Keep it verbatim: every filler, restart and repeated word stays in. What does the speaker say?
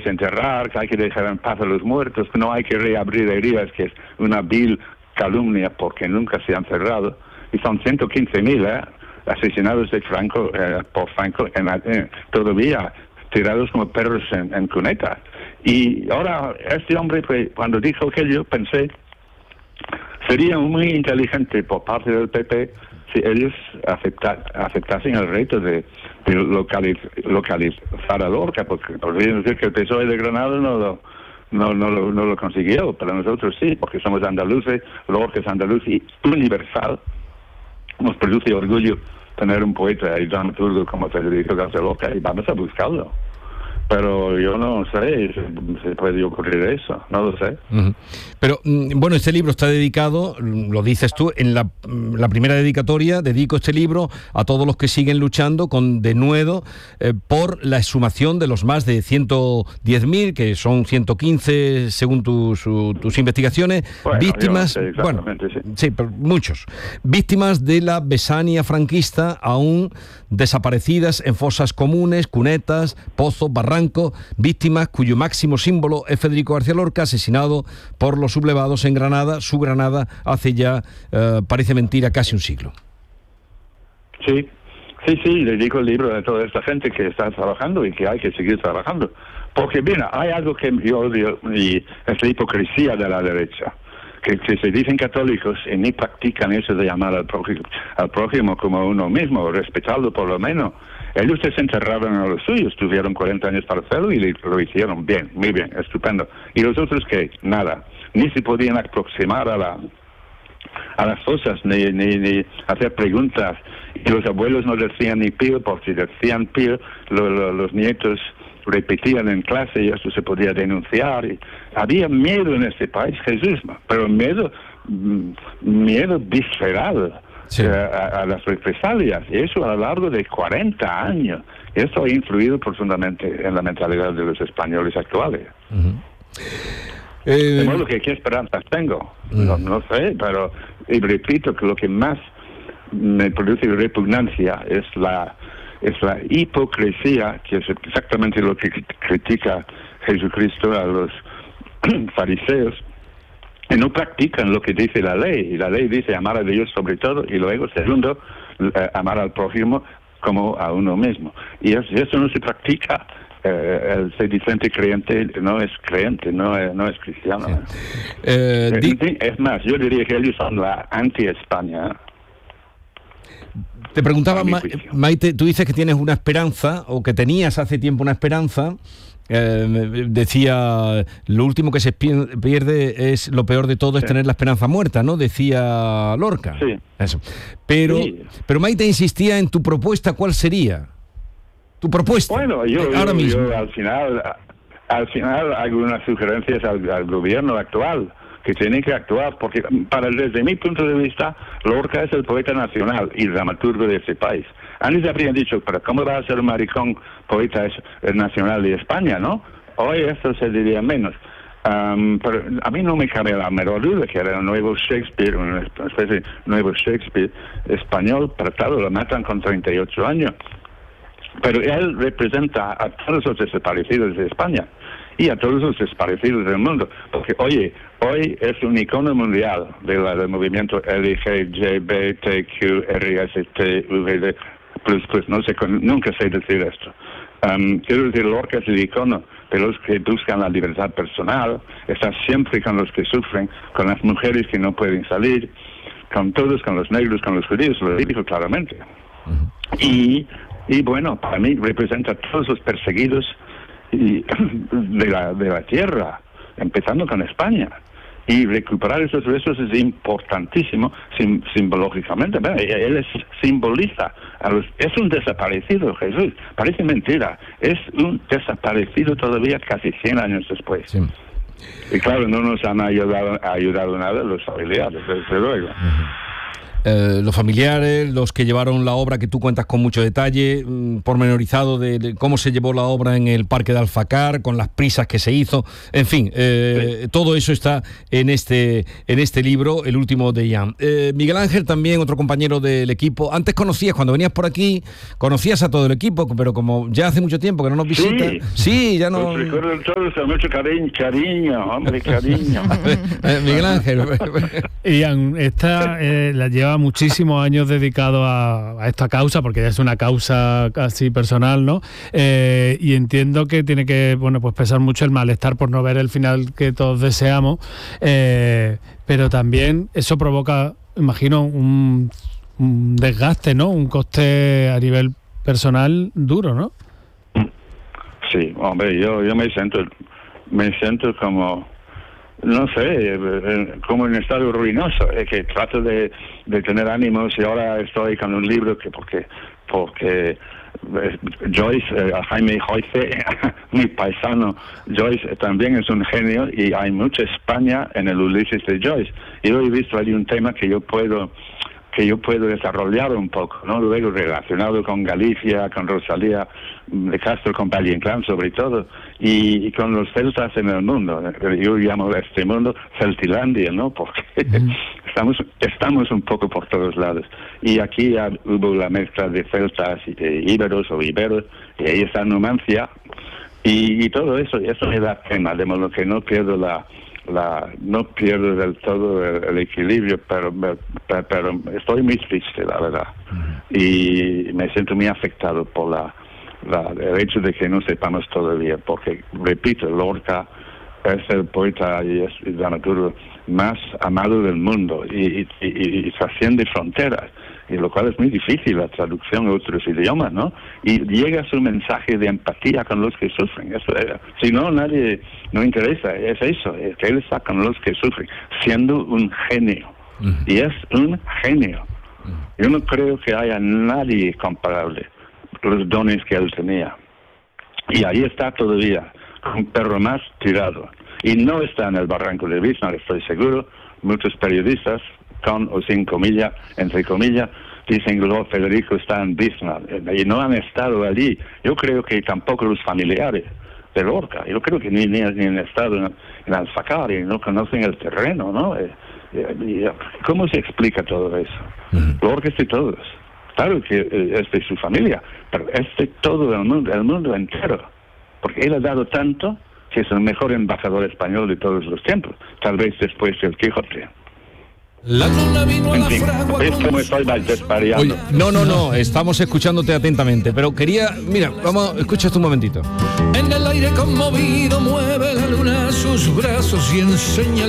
desenterrar, que hay que dejar en paz a los muertos, que no hay que reabrir heridas, que es una vil calumnia porque nunca se han cerrado. Y son ciento quince mil ¿eh? asesinados de Franco, eh, por Franco en, eh, todavía tirados como perros en, en cuneta. Y ahora este hombre, pues, cuando dijo aquello, pensé, sería muy inteligente por parte del P P si ellos acepta, aceptasen el reto de, de localiz, localizar a Lorca, porque podrían decir que el P S O E de Granada no lo, no, no, lo, no lo consiguió, pero nosotros sí, porque somos andaluces, Lorca es andaluz y universal. Nos produce orgullo tener un poeta y dramaturgo como Federico García Lorca y vamos a buscarlo. Pero yo no sé si se puede ocurrir eso, no lo sé. Uh-huh. Pero, bueno, este libro está dedicado, lo dices tú, en la, la primera dedicatoria, dedico este libro a todos los que siguen luchando con denuedo eh, por la exhumación de los más de ciento diez mil, que son ciento quince según tus, tus investigaciones, bueno, víctimas, no sé bueno, sí, sí, pero muchos, víctimas de la Besania franquista, aún desaparecidas en fosas comunes, cunetas, pozos, barrancos, víctimas cuyo máximo símbolo es Federico García Lorca, asesinado por los sublevados en Granada, su Granada, hace ya, eh, parece mentira, casi un siglo. Sí, sí, sí, le digo el libro a toda esta gente que está trabajando y que hay que seguir trabajando. Porque, mira, hay algo que yo odio y es la hipocresía de la derecha. Que, que se dicen católicos y ni practican eso de llamar al prójimo, al prójimo como uno mismo, respetarlo por lo menos. Ellos se enterraron a los suyos, tuvieron cuarenta años para hacerlo y lo hicieron bien, muy bien, estupendo. Y los otros que nada, ni se podían aproximar a la a las fosas, ni, ni, ni hacer preguntas. Y los abuelos no decían ni pío, porque si decían pío, lo, lo, los nietos repetían en clase y eso se podía denunciar. Y había miedo en este país, Jesús, pero miedo, miedo visceral. Sí. A, a las represalias, y eso a lo largo de cuarenta años. Eso ha influido profundamente en la mentalidad de los españoles actuales. Uh-huh. Eh... De modo que, ¿qué esperanzas tengo? Uh-huh. No, no sé, pero y repito que lo que más me produce repugnancia es la, es la hipocresía, que es exactamente lo que critica Jesucristo a los fariseos, y no practican lo que dice la ley. Y la ley dice amar a Dios sobre todo, y luego, segundo, eh, amar al prójimo como a uno mismo. Y eso, eso no se practica. Eh, el sedicente creyente no es creyente, no es, no es cristiano. Sí. Eh, eh, di- es más, yo diría que ellos son la anti-España. Te preguntaba, Ma- Maite, tú dices que tienes una esperanza, o que tenías hace tiempo una esperanza. Eh, decía, lo último que se pierde es, lo peor de todo es sí. tener la esperanza muerta, ¿no? Decía Lorca. Sí. Eso. Pero, sí. pero Maite insistía en tu propuesta. ¿Cuál sería tu propuesta? Bueno, yo, ahora yo, mismo. yo al final, al final hago unas sugerencias al, al gobierno actual, que tienen que actuar, porque para desde mi punto de vista, Lorca es el poeta nacional y dramaturgo de ese país. Antes habrían dicho, pero ¿cómo va a ser un maricón poeta nacional de España, no? Hoy eso se diría menos. Um, pero a mí no me cabe la menor duda que era un nuevo Shakespeare, una especie de nuevo Shakespeare español, tratado, lo matan con treinta y ocho años. Pero él representa a todos los desaparecidos de España y a todos los desaparecidos del mundo, porque oye, hoy es un icono mundial de la, del movimiento L G B T Q R S T V D plus, plus, no sé, nunca sé decir esto. Um, quiero decir, Lorca es el icono de los que buscan la libertad personal, está siempre con los que sufren, con las mujeres que no pueden salir, con todos, con los negros, con los judíos, lo dijo claramente. Uh-huh. Y, y bueno, para mí representa a todos los perseguidos y, de, la, de la tierra, empezando con España. Y recuperar esos restos es importantísimo sim, simbológicamente. Bueno, él es, simboliza a los, es un desaparecido, Jesús. Parece mentira. Es un desaparecido todavía casi cien años después. Sí. Y claro, no nos han ayudado, ayudado nada los familiares, desde luego. Uh-huh. eh, los familiares, los que llevaron la obra, que tú cuentas con mucho detalle, mm, pormenorizado de, de cómo se llevó la obra en el Parque de Alfacar, con las prisas que se hizo, en fin, eh, sí. Todo eso está en este, en este libro, el último de Ian. Eh, Miguel Ángel, también otro compañero del equipo. Antes conocías, cuando venías por aquí, conocías a todo el equipo, pero como ya hace mucho tiempo que no nos visitas, sí, sí ya no... Pues recuerdo todos, mucho cariño, cariño, hombre, cariño. eh, Miguel Ángel. Ian, esta eh, la lleva muchísimos años dedicado a, a esta causa, porque ya es una causa casi personal, ¿no? Eh, y entiendo que tiene que, bueno, pues pesar mucho el malestar por no ver el final que todos deseamos, eh, pero también eso provoca, imagino, un, un desgaste, ¿no? Un coste a nivel personal duro, ¿no? Sí, hombre, yo, yo me siento, me siento como... no sé, como en estado ruinoso, es que trato de, de tener ánimos y ahora estoy con un libro que porque porque Joyce, eh, Jaime Joyce, mi paisano Joyce también es un genio y hay mucha España en el Ulises de Joyce. Y yo he visto ahí un tema que yo puedo que yo puedo desarrollar un poco, ¿no? Luego relacionado con Galicia, con Rosalía de Castro, con Valle Inclán sobre todo, y, y con los celtas en el mundo. Yo llamo a este mundo Celtilandia, ¿no? Porque mm. estamos estamos un poco por todos lados. Y aquí ya hubo la mezcla de celtas y de íberos o iberos, y ahí está Numancia, y, y todo eso, y eso me da pena, de modo que no pierdo la... La, no pierdo del todo el, el equilibrio, pero, pero, pero estoy muy triste, la verdad. Uh-huh. Y me siento muy afectado por la, la, el hecho de que no sepamos todavía, porque, repito, Lorca es el poeta y es el dramaturgo más amado del mundo y, y, y, y trasciende fronteras, y lo cual es muy difícil la traducción a otros idiomas, ¿no? Y llega su mensaje de empatía con los que sufren. Eso, eh, si no, nadie no interesa, es eso, es que él está con los que sufren, siendo un genio. Uh-huh. Y es un genio. Uh-huh. Yo no creo que haya nadie comparable los dones que él tenía. Y ahí está todavía, un perro más tirado. Y no está en el barranco de Bismarck, estoy seguro. Muchos periodistas, con o sin comillas, entre comillas, dicen que oh, Federico está en Bismarck, y no han estado allí. Yo creo que tampoco los familiares de Lorca, yo creo que ni, ni, ni han estado en, en Alfacar, y no conocen el terreno, ¿no? Eh, eh, ¿Cómo se explica todo eso? Uh-huh. Lorca es de todos. Claro que eh, es de su familia, pero es de todo el mundo, el mundo entero. Porque él ha dado tanto que es el mejor embajador español de todos los tiempos, tal vez después del Quijote. La luna vino a la fragua. ¿Ves cómo estoy desvariando? No, no, no, estamos escuchándote atentamente, pero quería, mira, vamos, escúchate un momentito. En el aire conmovido mueve la luna sus brazos y enseña